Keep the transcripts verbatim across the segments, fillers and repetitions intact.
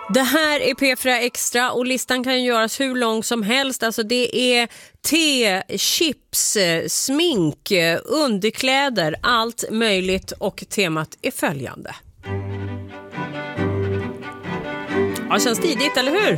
Det här är P fyra Extra och listan kan göras hur lång som helst. Alltså det är te, chips, smink, underkläder, allt möjligt, och temat är följande. Ja, känns tidigt, eller hur?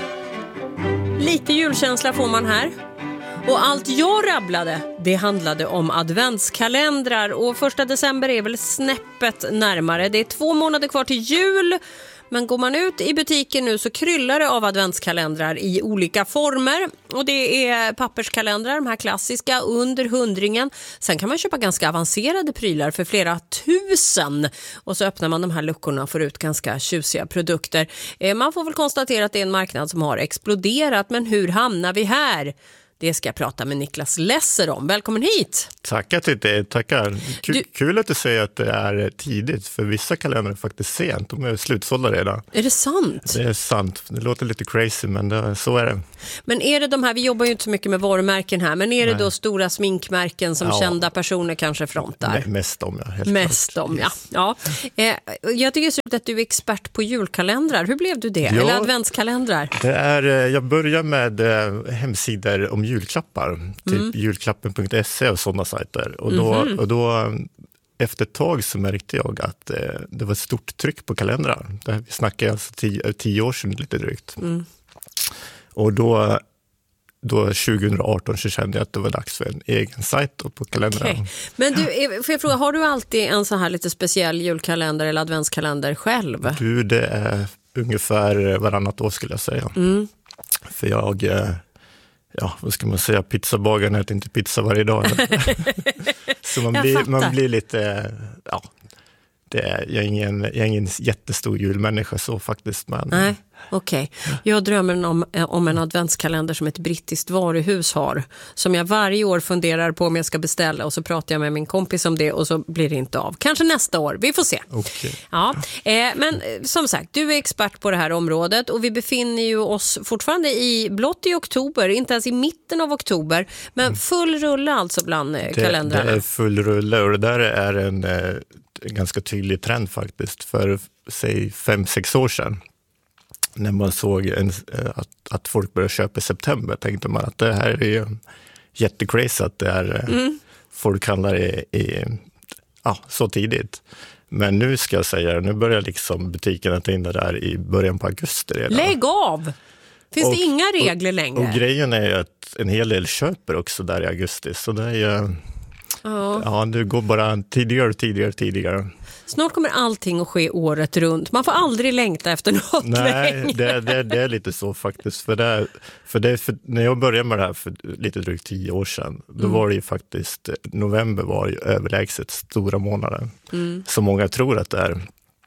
Lite julkänsla får man här. Och allt jag rabblade, det handlade om adventskalendrar, och första december är väl snäppet närmare. Det är två månader kvar till jul. Men går man ut i butiken nu så kryllar det av adventskalendrar i olika former. Och det är papperskalendrar, de här klassiska, under hundringen. Sen kan man köpa ganska avancerade prylar för flera tusen. Och så öppnar man de här luckorna och får ut ganska tjusiga produkter. Man får väl konstatera att det är en marknad som har exploderat. Men hur hamnar vi här? Det ska jag prata med Niklas Lesser om. Välkommen hit! Tackar till dig, tackar. K- du... Kul att du säger att det är tidigt, för vissa kalendrar är faktiskt sent. De är slutsålda redan. Är det sant? Det är sant. Det låter lite crazy, men det, så är det. Men är det de här, vi jobbar ju inte så mycket med varumärken här, men är det Nej. då stora sminkmärken som ja. kända personer kanske frontar? M- mest om, ja. Helt mest klart. om, ja. ja. Eh, jag tycker så att du är expert på julkalendrar. Hur blev du det? Ja, eller adventskalendrar? Det är, jag börjar med eh, hemsidor om julklappar, typ mm. julklappen punkt se och sådana sajter. Och då, mm-hmm. och då efter ett tag så märkte jag att eh, det var ett stort tryck på kalendrar. Det, vi snackar alltså tio, tio år sedan lite drygt. Mm. Och då, då tjugo arton så kände jag att det var dags för en egen sajt på kalendrar. Okay. Men du, får jag fråga, har du alltid en så här lite speciell julkalender eller adventskalender själv? Du, det är ungefär varannat år skulle jag säga. Mm. För jag... Eh, Ja, vad ska man säga? Pizzabagaren äter inte pizza varje dag. Så man blir, man blir lite... Ja, det är, jag, är ingen, jag är ingen jättestor julmänniska så faktiskt. Men... Nej, okej. Okay. Jag drömmer om, om en adventskalender som ett brittiskt varuhus har. Som jag varje år funderar på om jag ska beställa. Och så pratar jag med min kompis om det och så blir det inte av. Kanske nästa år, vi får se. Okay. Ja, eh, men som sagt, du är expert på det här området. Och vi befinner ju oss fortfarande i blott i oktober. Inte ens i mitten av oktober. Men full rulle alltså bland eh, kalendrarna. Det, det är full rulle, och det där är en... Eh, en ganska tydlig trend faktiskt för säg fem sex år sedan. När man såg en, att, att folk började köpa i september tänkte man att det här är jättecrazy att det är mm. folk handlar i, i ja, så tidigt. Men nu ska jag säga, nu börjar liksom butikerna ta in det där i början på augusti redan. Lägg av! Finns och, det inga regler och, längre? Och grejen är ju att en hel del köper också där i augusti, så det är ju... Oh. Ja, det går bara tidigare, tidigare, tidigare. Snart kommer allting att ske året runt. Man får aldrig längta efter något. Nej, det, det, det är lite så faktiskt. För, det, för, det, för när jag började med det här för lite drygt tio år sedan, då mm. var det ju faktiskt, november var ju överlägset stora månader. Mm. Så många tror att det är.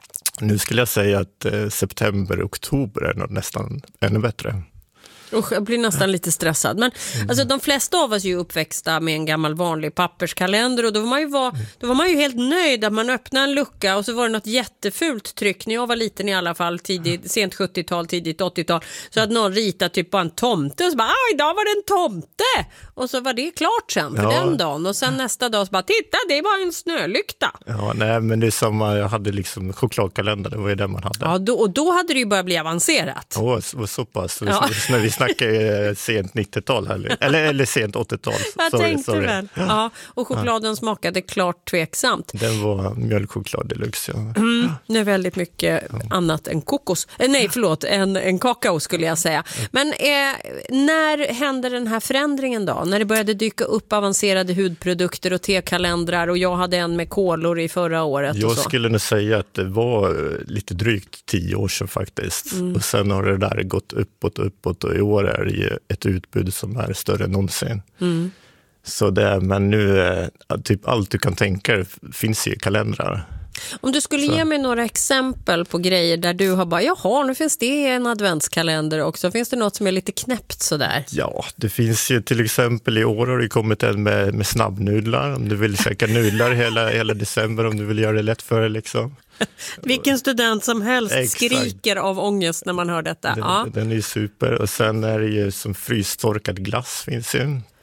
Nu skulle jag säga att eh, september och oktober är nästan ännu bättre. Usch, jag blir nästan lite stressad. Men mm. alltså, de flesta av oss är ju uppväxta med en gammal vanlig papperskalender. Och då var man ju, var, då var man ju helt nöjd att man öppnade en lucka. Och så var det något jättefult tryck. När jag var liten i alla fall, tidigt, sent sjuttiotal, tidigt åttiotal. Så att någon ritade typ på en tomte. Och så bara, ah, idag var det en tomte. Och så var det klart sen för ja. den dagen. Och sen nästa dag så bara, titta, det var en snölykta. Ja, nej, men det är samma. Jag hade liksom chokladkalender. Det var ju det man hade. Ja, då, och då hade det ju börjat bli avancerat. Ja, så, så pass. Ja. När vi snackar sent nittiotal här, eller, eller sent åttiotal. Jag sorry, tänkte sorry. väl. Ja, och chokladen ja. smakade klart tveksamt. Den var mjölkchoklad deluxe, ja. Mm, det är väldigt mycket ja. annat än kokos. Eh, nej, förlåt, en, en kakao skulle jag säga. Men eh, när hände den här förändringen då? När det började dyka upp avancerade hudprodukter och tekalendrar, och jag hade en med kolor i förra året. Jag och så. skulle nog säga att det var lite drygt tio år sedan faktiskt. Mm. Och sen har det där gått uppåt och uppåt, och i år är det ju ett utbud som är större än någonsin. Mm. Så det, men nu, typ allt du kan tänka finns i kalendrar. Om du skulle så. ge mig några exempel på grejer där du har bara, jaha, nu finns det en adventskalender också. Finns det något som är lite knäppt sådär? Ja, det finns ju till exempel i år har det kommit en med, med snabbnudlar. Om du vill käka nudlar hela, hela december, om du vill göra det lätt för dig liksom. Vilken student som helst Exakt. skriker av ångest när man hör detta. Den, ja. den är ju super. Och sen är det ju som frystorkad glass finns ju.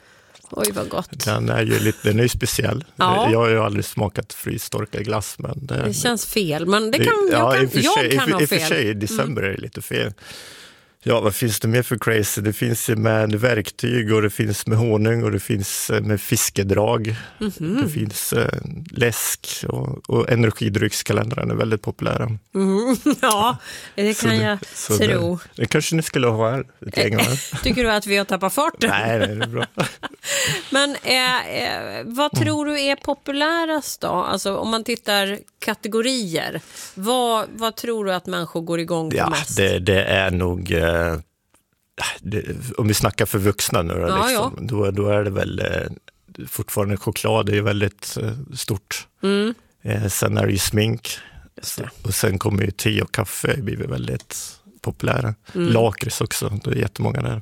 Oj, vad gott. Den är ju lite, den är ju speciell. Ja. Jag har ju aldrig smakat frystorkad glass. Men det, det känns fel, men det kan, det, jag, ja, kan, i och för jag sig, kan ha fel. I och för sig, i december mm. är det lite fel. Ja, vad finns det mer för crazy? Det finns ju med verktyg och det finns med honung och det finns med fiskedrag. Mm-hmm. Det finns eh, läsk och, och energidryckskalendern är väldigt populära. Mm, ja, det kan det, jag tro. Det, det kanske ni skulle ha här. Ett gäng här. Tycker du att vi har tappat farten? Nej, nej, det är bra. Men eh, eh, vad tror du är populärast då? Alltså om man tittar kategorier. Vad, vad tror du att människor går igång på ja, mest? Det, det är nog... Eh, det, om vi snackar för vuxna nu då, ja, liksom, ja. Då, då är det väl eh, fortfarande choklad, det är väldigt eh, stort. Mm. Eh, sen är det ju smink. Det. Och sen kommer ju te och kaffe, det blir väldigt populära. Mm. Lakrits också, det är jättemånga där.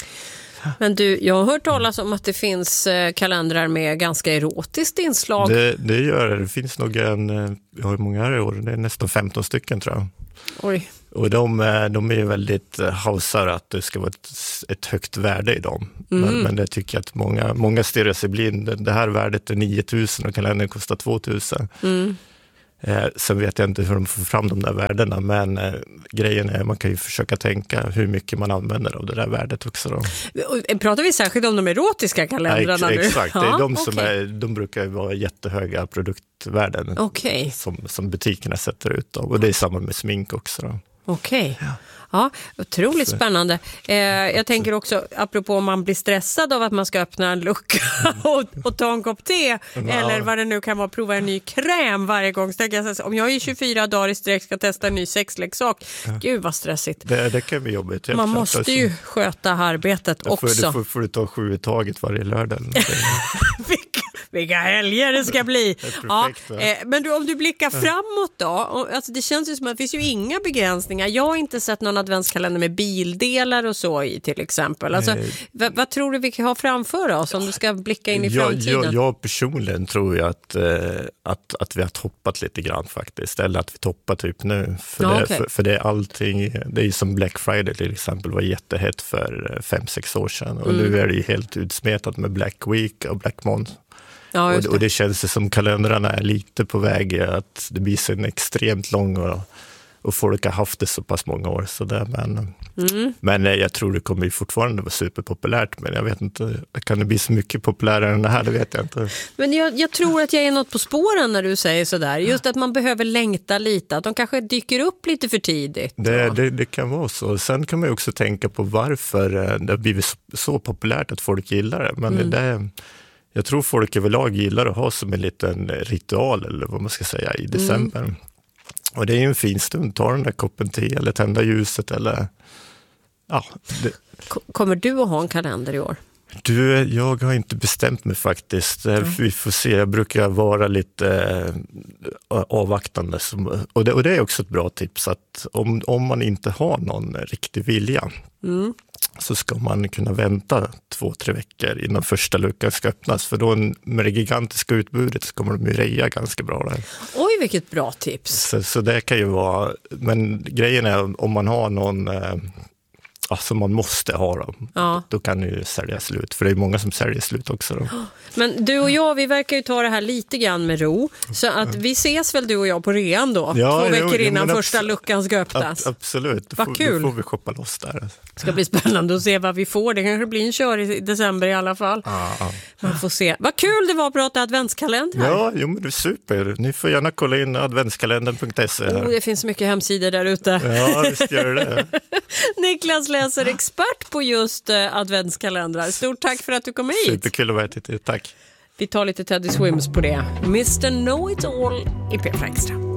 Men du, jag har hört talas om att det finns kalendrar med ganska erotiskt inslag. Det, det gör det. Det finns nog en, jag har många här i år, det är nästan femton stycken tror jag. Oj. Och de, de är ju väldigt hausare att det ska vara ett, ett högt värde i dem. Mm. Men, men det tycker jag att många, många stirrar sig blind. Det här värdet är nio tusen och kalendern kostar två tusen. Mm. Eh, sen vet jag inte hur de får fram de där värdena, men eh, grejen är att man kan ju försöka tänka hur mycket man använder av det där värdet också. Då. Pratar vi särskilt om de erotiska kalendrarna ja, nu? Exakt, det är de som okay. är, de brukar vara jättehöga produktvärden okay. som, som butikerna sätter ut. Då. Och det är samma med smink också. Då. Okej. Okay. Ja. Ja, otroligt så. Spännande. Eh, jag tänker också, apropå om man blir stressad av att man ska öppna en lucka och, och ta en kopp te, ja. Eller vad det nu kan vara, prova en ny kräm varje gång. Så tänker jag, om jag i tjugofyra dagar i sträck ska testa en ny sexleksak, ja. Gud vad stressigt. Det, det kan bli jobbigt. Man måste alltså. ju sköta arbetet det också. Får, det får, får du ta sju i taget varje lördag. vilka, vilka helger det ska bli. Det perfekt, ja, eh, men du, om du blickar framåt då, alltså det känns ju som att det finns ju inga begränsningar. Jag har inte sett någon adventskalender med bildelar och så i till exempel. Alltså, vad, vad tror du vi kan ha framför oss om du ska blicka in i framtiden? Jag, jag, jag personligen tror jag att, eh, att, att vi har toppat lite grann faktiskt. Eller att vi toppar typ nu. För, ja, det, okay. för, för det är allting, det är som Black Friday till exempel var jättehett för fem sex år sedan. Och mm. nu är det ju helt utsmetat med Black Week och Black Month. Ja, och, det. och det känns som kalendrarna är lite på väg att det blir så en extremt lång och Och folk har haft det så pass många år. Så där, men, mm. men jag tror det kommer ju fortfarande vara superpopulärt. Men jag vet inte, kan det bli så mycket populärare än det här? Det vet jag inte. Men jag, jag tror att jag är något på spåren när du säger sådär. Just att man behöver längta lite. Att de kanske dyker upp lite för tidigt. Det, det, det kan vara så. Sen kan man ju också tänka på varför det har blivit så, så populärt att folk gillar det. Men mm. det, jag tror folk överlag gillar att ha som en liten ritual eller vad man ska säga i december. Mm. Och det är ju en fin stund, ta den där koppen te eller tända ljuset eller ja. Det. Kommer du att ha en kalender i år? Du, jag har inte bestämt mig faktiskt. Mm. Vi får se, jag brukar vara lite äh, avvaktande. Och det, och det är också ett bra tips att om, om man inte har någon riktig vilja mm. så ska man kunna vänta två, tre veckor innan första luckan ska öppnas. För då med det gigantiska utbudet så kommer de ju reja ganska bra där. Oj, vilket bra tips. Så, så det kan ju vara, men grejen är om man har någon... Äh, alltså man måste ha dem. Ja. Då kan det ju sälja slut. För det är många som säljer slut också. Då. Men du och jag, vi verkar ju ta det här lite grann med ro. Så att vi ses väl du och jag på rean då. Ja, två veckor jo, innan första abs- luckan ska öppnas. Ab- absolut. Då vad får, kul. Då får vi shoppa loss där. Det ska bli spännande att se vad vi får. Det kanske blir en kör i december i alla fall. Ah, ah. Man får se. Vad kul det var att prata adventskalender. Ja, jo, men det är super. Ni får gärna kolla in adventskalendern punkt se. Oh, det finns mycket hemsidor där ute. Ja, visst gör det. Niklas läser expert på just uh, adventskalendrar. Stort tack för att du kom hit. Superkul att vara hit. Tack. Vi tar lite Teddy Swims på det. mister Know It All i P fyra Extra.